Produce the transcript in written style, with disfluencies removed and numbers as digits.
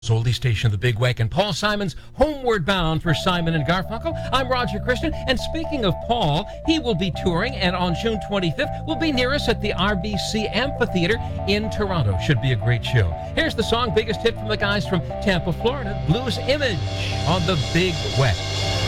Oldie station, the Big Weck, and Paul Simon's Homeward Bound for Simon and Garfunkel. I'm Roger Christian, and speaking of Paul, he will be touring, and on June 25th will be near us at the RBC Amphitheater in Toronto. Should be a great show. Here's the song, biggest hit from the guys from Tampa, Florida, Blues Image on the Big Weck.